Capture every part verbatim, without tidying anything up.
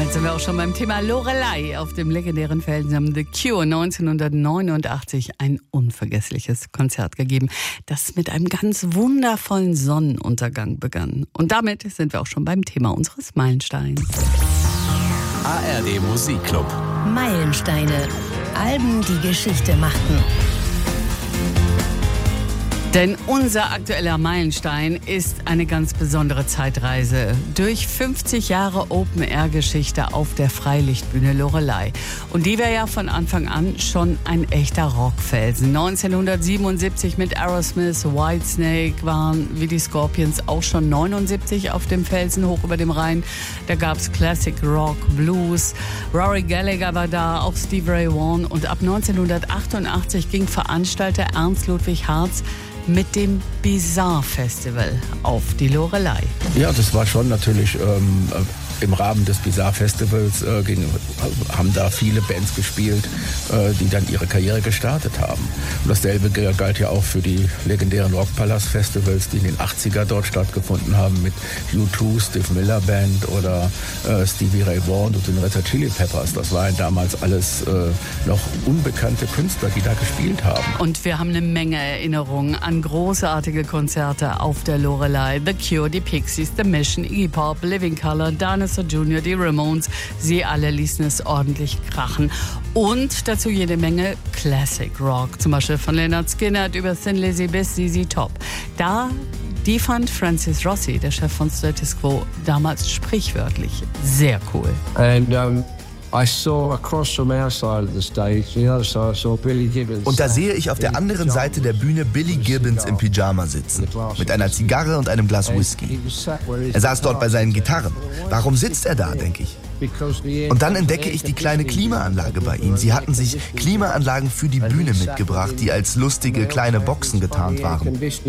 damit sind wir auch schon beim Thema Loreley auf dem legendären Felsen. Haben The Cure neunzehnhundertneunundachtzig ein unvergessliches Konzert gegeben, das mit einem ganz wundervollen Sonnenuntergang begann. Und damit sind wir auch schon beim Thema unseres Meilensteins. A R D Musikclub. Meilensteine. Alben, die Geschichte machten. Denn unser aktueller Meilenstein ist eine ganz besondere Zeitreise durch fünfzig Jahre Open-Air-Geschichte auf der Freilichtbühne Loreley. Und die war ja von Anfang an schon ein echter Rockfelsen. neunzehnhundertsiebenundsiebzig mit Aerosmith, Whitesnake waren wie die Scorpions auch schon neunundsiebzig auf dem Felsen hoch über dem Rhein. Da gab's Classic Rock, Blues, Rory Gallagher war da, auch Stevie Ray Vaughan. Und ab neunzehnhundertachtundachtzig ging Veranstalter Ernst Ludwig Harz mit dem Bizarre Festival auf die Loreley. Ja, das war schon natürlich ähm, im Rahmen des Bizarre Festivals äh, ging, haben da viele Bands gespielt, äh, die dann ihre Karriere gestartet haben. Und dasselbe galt ja auch für die legendären Rockpalast Festivals, die in den achtziger dort stattgefunden haben mit U zwei, Steve Miller Band oder äh, Stevie Ray Vaughan und den Red Hot Chili Peppers. Das waren damals alles äh, noch unbekannte Künstler, die da gespielt haben. Und wir haben eine Menge Erinnerungen an großartige Konzerte auf der Loreley. The Cure, die Pixies, The Mission, Iggy Pop, Living Colour, Dinosaur Junior, die Ramones. Sie alle ließen es ordentlich krachen. Und dazu jede Menge Classic Rock. Zum Beispiel von Lynyrd Skynyrd über Thin Lizzy bis Z Z Top. Da Die fand Francis Rossi, der Chef von Status Quo, damals sprichwörtlich sehr cool. And, um I saw across from our side of the stage, the other side, I saw Billy Gibbons. Und da sehe ich auf der anderen Seite der Bühne Billy Gibbons im Pyjama sitzen, mit einer Zigarre und einem Glas Whisky. Er saß dort bei seinen Gitarren. Warum sitzt er da, denke ich. Und dann entdecke ich die kleine Klimaanlage bei ihm. Sie hatten sich Klimaanlagen für die Bühne mitgebracht, die als lustige kleine Boxen getarnt waren.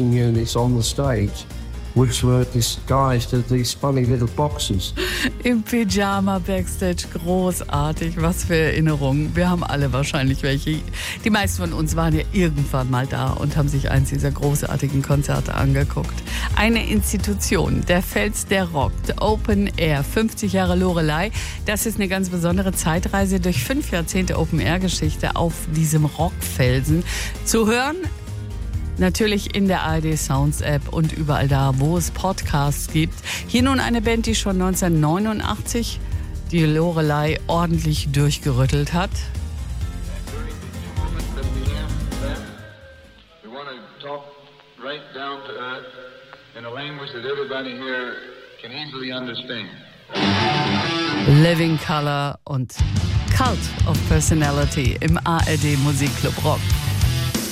Which were disguised as these funny little boxes. Im Pyjama Backstage, großartig, was für Erinnerungen. Wir haben alle wahrscheinlich welche. Die meisten von uns waren ja irgendwann mal da und haben sich eins dieser großartigen Konzerte angeguckt. Eine Institution, der Fels, der rockt, Open Air, fünfzig Jahre Loreley. Das ist eine ganz besondere Zeitreise durch fünf Jahrzehnte Open Air Geschichte auf diesem Rockfelsen. Zu hören natürlich in der A R D Sounds App und überall da, wo es Podcasts gibt. Hier nun eine Band, die schon neunzehnhundertneunundachtzig die Loreley ordentlich durchgerüttelt hat. Living Colour und Cult of Personality im A R D Musikclub Rock.